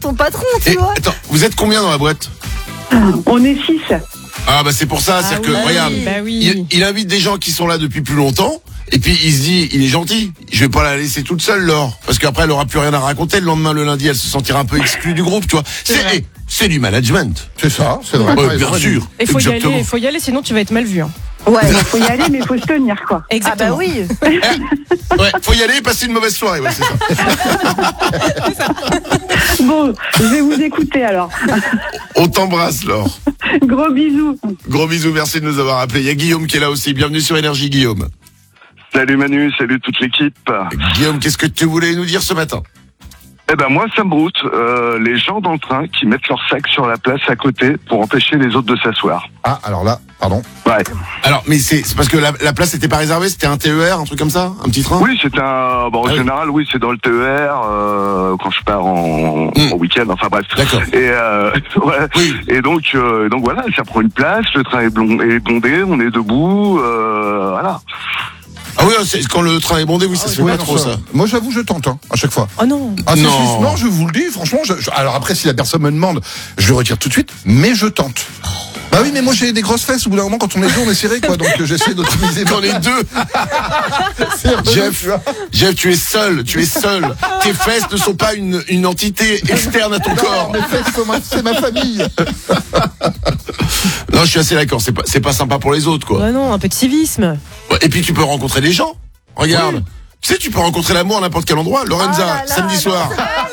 ton patron, tu vois. Attends, vous êtes combien dans la boîte? On est 6. Ah bah c'est pour ça, c'est que regarde, il invite des gens qui sont là depuis plus longtemps. Et puis il se dit, il est gentil, je vais pas la laisser toute seule, Laure, parce qu'après elle aura plus rien à raconter. Le lendemain, le lundi, elle se sentira un peu exclue du groupe, tu vois. C'est du management. C'est ça, c'est vrai. Bien sûr. Il faut y aller, sinon tu vas être mal vu. Hein. Ouais, il faut y aller, mais il faut se tenir, quoi. Exactement. Ah bah oui. Ouais, faut y aller et passer une mauvaise soirée, ouais, c'est ça. Bon, je vais vous écouter alors. On t'embrasse, Laure. Gros bisous. Gros bisous, merci de nous avoir appelés. Il y a Guillaume qui est là aussi. Bienvenue sur Énergie, Guillaume. Salut Manu, salut toute l'équipe. Guillaume, qu'est-ce que tu voulais nous dire ce matin? Eh ben moi, ça me broute. Les gens dans le train qui mettent leur sac sur la place à côté pour empêcher les autres de s'asseoir. Ah, alors là, pardon. Ouais. Alors, mais c'est parce que la place n'était pas réservée, c'était un TER, un truc comme ça, un petit train? Oui, c'est un. Bon, en général, oui, c'est dans le TER quand je pars en week-end. Enfin bref. D'accord. Et ouais. Oui. Et donc voilà, ça prend une place. Le train est bondé, on est debout. Voilà. Ah oui, c'est quand le train est bondé, oui, ça se fait pas trop ça. Moi, j'avoue, je tente, à chaque fois. Oh non. Ah, Non. non, je vous le dis, franchement. Alors après, si la personne me demande, je le retire tout de suite, mais je tente. Bah oui, mais moi j'ai des grosses fesses. Au bout d'un moment, quand on est deux, on est serré, quoi. Donc j'essaie d'optimiser. Quand les deux. Jeff, tu es seul. Tes fesses ne sont pas une entité externe à ton corps. Mes fesses, c'est ma famille. Non, je suis assez d'accord. C'est pas sympa pour les autres, quoi. Bah non, un peu de civisme. Et puis tu peux rencontrer des gens. Regarde. Oui. Tu sais, tu peux rencontrer l'amour à n'importe quel endroit. Lorenza, samedi soir.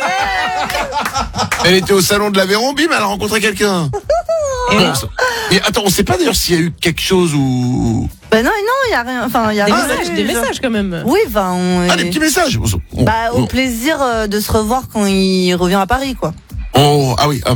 Elle était au salon de l'Aveyron, bim, elle a rencontré quelqu'un. Et attends, on sait pas d'ailleurs s'il y a eu quelque chose ou... Bah non, il y a rien. Enfin, il y a Des messages quand même. Oui, enfin. des petits messages. Au plaisir de se revoir quand il revient à Paris, quoi. Oh, ah oui.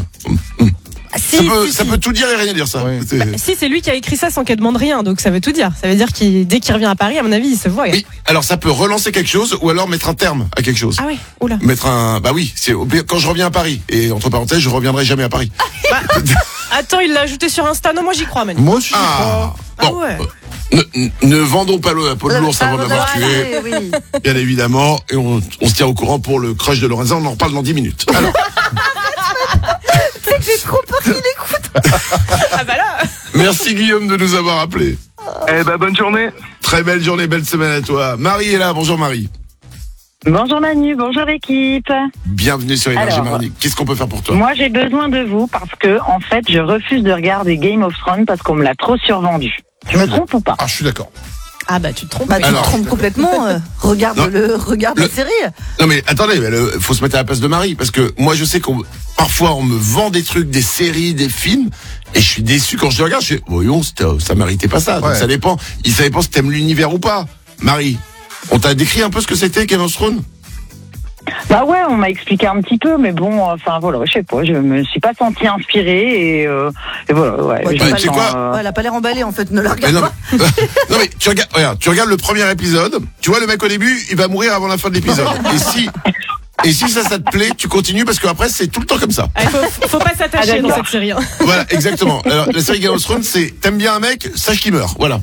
Ça peut tout dire et rien dire, ça. Oui. Si, c'est lui qui a écrit ça sans qu'elle demande rien, donc ça veut tout dire. Ça veut dire qu'il dès qu'il revient à Paris, à mon avis, il se voit. Oui, alors ça peut relancer quelque chose ou alors mettre un terme à quelque chose. Ah oui, oula. Bah oui, c'est quand je reviens à Paris. Et entre parenthèses, je reviendrai jamais à Paris. Attends, il l'a ajouté sur Insta. Non, moi j'y crois, Manu. Moi aussi, j'y crois. Bon, ouais. Ne vendons pas la peau de l'ours avant de l'avoir tué. Oui. Bien évidemment. Et on se tient au courant pour le crush de Lorenza. On en reparle dans 10 minutes. Alors. C'est que j'ai trop peur qu'il écoute. Ah bah là. Merci Guillaume de nous avoir appelés. Eh ben bonne journée. Très belle journée, belle semaine à toi. Marie est là. Bonjour Marie. Bonjour Manu, bonjour équipe. Bienvenue sur Énergie Mardi. Qu'est-ce qu'on peut faire pour toi? Moi j'ai besoin de vous parce que en fait je refuse de regarder Game of Thrones parce qu'on me l'a trop survendu. Je me trompe ou pas? Ah, je suis d'accord. Ah bah tu te trompes. Bah tu te trompes complètement. Regarde la série. Non mais attendez, faut se mettre à la place de Marie parce que moi je sais parfois on me vend des trucs, des séries, des films et je suis déçu quand je les regarde. Je fais voyons, ça méritait pas ça. Donc ça dépend. Ça dépend si t'aimes l'univers ou pas. Marie, on t'a décrit un peu ce que c'était Game of Thrones? Bah ouais, on m'a expliqué un petit peu, mais bon, enfin voilà, je sais pas, je me suis pas sentie inspirée et voilà. Ouais, tu sais quoi elle a pas l'air emballée en fait, ne la regarde pas. Non mais tu regardes le premier épisode, tu vois le mec au début, il va mourir avant la fin de l'épisode. Et si ça te plaît, tu continues parce qu'après c'est tout le temps comme ça. Faut pas s'attacher dans cette série. Hein. Voilà, exactement. Alors, la série Game of Thrones, c'est t'aimes bien un mec, sache qu'il meurt. Voilà.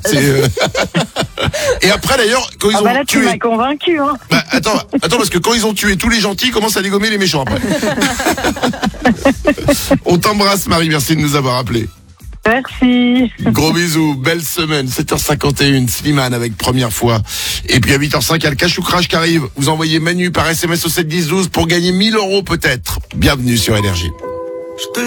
Et après d'ailleurs, quand ils ont là, tué. Tu m'as convaincu, hein. Bah, attends, parce que quand ils ont tué tous les gentils, ils commencent à dégommer les méchants après. On t'embrasse Marie, merci de nous avoir appelés. Merci. Gros bisous, belle semaine, 7h51, Slimane avec Première fois. Et puis à 8h05, il y a le cash ou crash qui arrive. Vous envoyez Manu par SMS au 71012 pour gagner 1000 € peut-être. Bienvenue sur Énergie.